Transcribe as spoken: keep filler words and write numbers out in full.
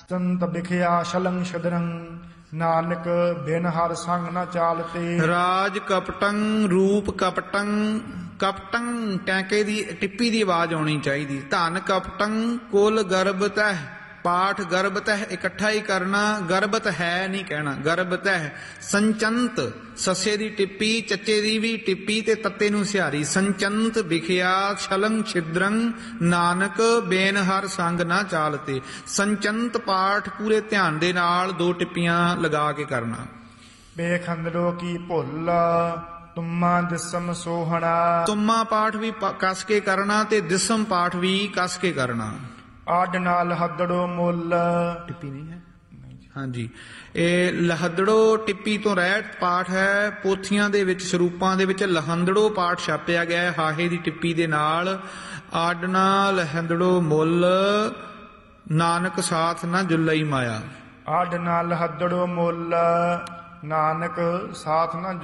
ਸੰਤ ਬਿਖਿਆ ਸ਼ਲੰ ਸ਼ਦਰੰ ਨਾਨਕ ਬਿਨ ਹਰ ਸੰਗ ਨ ਚਾਲਤੇ। ਰਾਜ ਕਪਟੰ ਰੂਪ ਕਪਟੰ, ਕਪਟੰ ਟੈਂਕੇ ਦੀ ਟਿੱਪੀ ਦੀ ਆਵਾਜ਼ ਆਉਣੀ ਚਾਹੀਦੀ। ਧਨ ਕਪਟੰ ਕੁਲ ਗਰਭਤਹਿ, ਪਾਠ ਗਰਭਤਹਿ ਇਕੱਠਾ ਹੀ ਕਰਨਾ, ਗਰਭਤ ਹੈ ਨਹੀਂ ਕਹਿਣਾ, ਗਰਭਤਹਿ। ਸੰਚੰਤ ਸੱਸੇ ਦੀ ਟਿੱਪੀ, ਚੱਚੇ ਦੀ ਵੀ ਟਿੱਪੀ ਤੇ ਤੱਤੇ ਨੂੰ ਸਿਹਾਰੀ। ਸੰਚੰਤ ਵਿਖਿਆ ਛਲੰ ਛਿਦਰੰ ਨਾਨਕ ਬੇਨ ਹਰ ਸੰਗ ਨਾ ਚਾਲਤੇ। ਸੰਚੰਤ ਪਾਠ ਪੂਰੇ ਧਿਆਨ ਦੇ ਨਾਲ ਦੋ ਟਿੱਪੀਆਂ ਲਗਾ ਕੇ ਕਰਨਾ। ਬੇਖੰਦੜੋ ਕੀ ਭੁੱਲ ਤੁਮਾ ਦਿਸਮ ਸੋਹਣਾ। ਤੁਮਾ ਪਾਠ ਵੀ ਪ- ਕੱਸ ਕੇ ਕਰਨਾ ਤੇ ਦਿਸਮ ਪਾਠ ਵੀ ਕੱਸ ਕੇ ਕਰਨਾ। ਆਡ ਨਾਲ ਹੱਦੜੋ ਮੁੱਲ। ਟਿੱਪੀ ਨਹੀਂ ਹੈ ਹਾਂਜੀ। ਇਹ ਲਹਦੜੋ ਟਿੱਪੀ ਤੋਂ ਰਹਿਤ ਪਾਠ ਹੈ। ਪੋਥੀਆਂ ਦੇ ਵਿੱਚ ਸਰੂਪਾਂ ਦੇ ਵਿੱਚ ਲਹੰਦੜੋ ਪਾਠ ਛਾਪਿਆ ਗਿਆ ਹੈ ਹਾਹੇ ਦੀ ਟਿੱਪੀ ਦੇ ਨਾਲ। ਆਡਨਾ ਲਹੰਦੜੋ ਮੁੱਲ ਨਾਨਕ ਸਾਥ ਨਾ ਜੁਲਈ ਮਾਇਆ। ਆਡ ਨਾਲ ਹੱਦੜੋ ਮੁੱਲ ਨਾਨਕ ਸਾਥ ਨ